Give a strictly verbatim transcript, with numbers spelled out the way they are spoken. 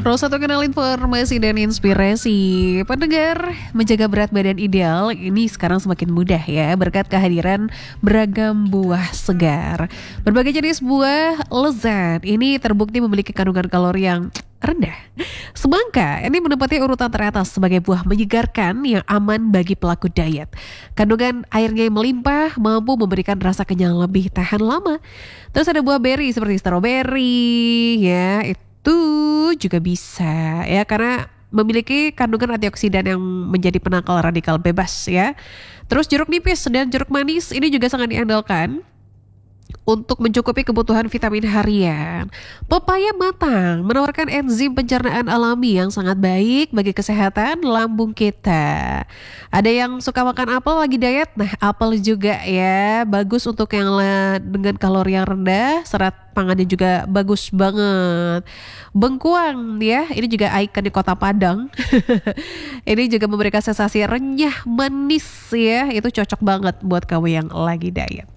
Rosa tuh kenal informasi dan inspirasi. Pendengar, menjaga berat badan ideal ini sekarang semakin mudah ya berkat kehadiran beragam buah segar. Berbagai jenis buah lezat ini terbukti memiliki kandungan kalori yang rendah. Semangka ini menempati urutan teratas sebagai buah menyegarkan yang aman bagi pelaku diet. Kandungan airnya yang melimpah mampu memberikan rasa kenyang lebih tahan lama. Terus ada buah beri seperti stroberi ya, itu juga bisa ya karena memiliki kandungan antioksidan yang menjadi penangkal radikal bebas ya. Terus jeruk nipis dan jeruk manis ini juga sangat diandalkan untuk mencukupi kebutuhan vitamin harian. Pepaya matang menawarkan enzim pencernaan alami yang sangat baik bagi kesehatan lambung kita. Ada yang suka makan apel lagi diet, nah apel juga ya bagus untuk yang la- dengan kalori yang rendah, serat pangannya juga bagus banget. Bengkuang ya, ini juga ikon di Kota Padang. Ini juga memberikan sensasi renyah manis ya, itu cocok banget buat kamu yang lagi diet.